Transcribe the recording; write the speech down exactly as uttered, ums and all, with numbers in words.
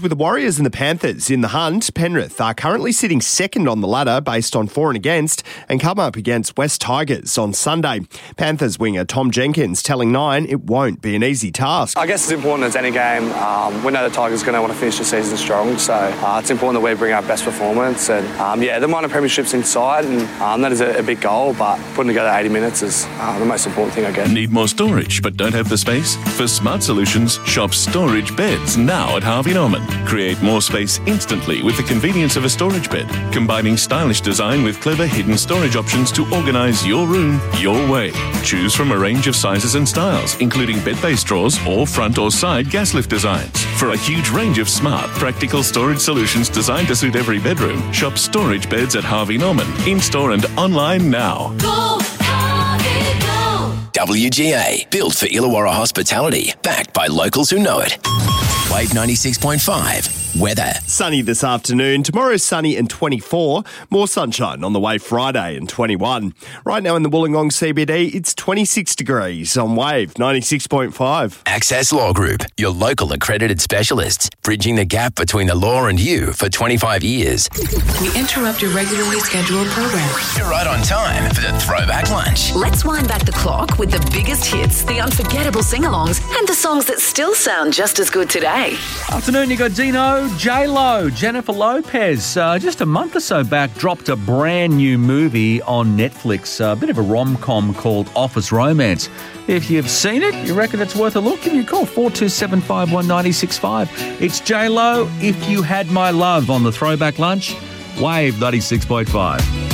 with the Warriors and the Panthers in the hunt. Penrith are currently sitting second on the ladder based on for and against and come up against West Tigers on Sunday. Panthers winger Tom Jenkins telling Nine it won't be an easy task. I guess it's important as any game. Um, we know the Tigers are going to want to finish the season strong, so uh, it's important that we bring our best performance. And um, yeah, the minor premierships inside, and um, that is a, a big goal, but putting together eighty minutes is uh, the most important thing, I guess. Need more storage but don't have the space? For smart solutions, shop Storage Beds now at Harvey Norman. Create more space instantly with the convenience of a storage bed, combining stylish design with clever hidden storage options to organise your room your way. Choose from a range of sizes and styles, including bed-based drawers or front or side gas lift designs. For a huge range of smart, practical storage solutions designed to suit every bedroom, shop Storage Beds at Harvey Norman, in-store and online now. Go, Harvey, go. W G A, built for Illawarra hospitality, backed by locals who know it. Wave ninety-six point five. Weather. Sunny this afternoon. Tomorrow sunny and twenty-four. More sunshine on the way Friday and twenty-one. Right now in the Wollongong C B D, it's twenty-six degrees on Wave ninety-six point five. Access Law Group, your local accredited specialists, bridging the gap between the law and you for twenty-five years. We interrupt your regularly scheduled program. You're right on time for the Throwback Lunch. Let's wind back the clock with the biggest hits, the unforgettable sing-alongs, and the songs that still sound just as good today. Afternoon, you got Dino, J-Lo, Jennifer Lopez, uh, just a month or so back, dropped a brand new movie on Netflix, a bit of a rom-com called Office Romance. If you've seen it, you reckon it's worth a look, give me a call, four two seven five one nine six five. It's J-Lo, If You Had My Love on the Throwback Lunch, Wave ninety-six point five.